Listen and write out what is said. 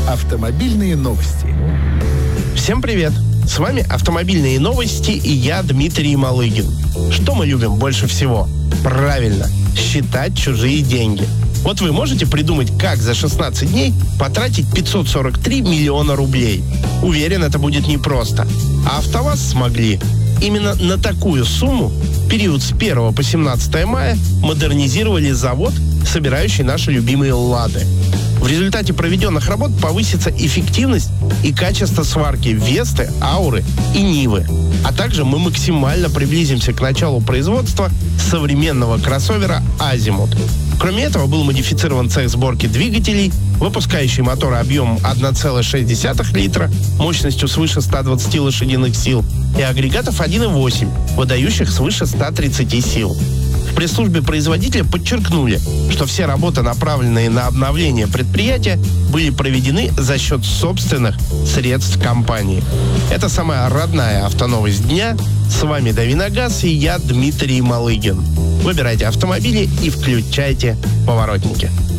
Автомобильные новости. Всем привет! С вами «Автомобильные новости» и я, Дмитрий Малыгин. Что мы любим больше всего? Правильно, считать чужие деньги. Вот вы можете придумать, как за 16 дней потратить 543 миллиона рублей? Уверен, это будет непросто. А АвтоВАЗ смогли. Именно на такую сумму в период с 1 по 17 мая модернизировали завод, собирающий наши любимые «Лады». В результате проведенных работ повысится эффективность и качество сварки «Весты», «Ауры» и «Нивы». А также мы максимально приблизимся к началу производства современного кроссовера «Азимут». Кроме этого, был модифицирован цех сборки двигателей, выпускающий моторы объемом 1,6 литра, мощностью свыше 120 лошадиных сил, и агрегатов 1,8, выдающих свыше 130 сил. В пресс-службе производителя подчеркнули, что все работы, направленные на обновление предприятия, были проведены за счет собственных средств компании. Это самая родная автоновость дня. С вами Давиногаз и я, Дмитрий Малыгин. Выбирайте автомобили и включайте поворотники.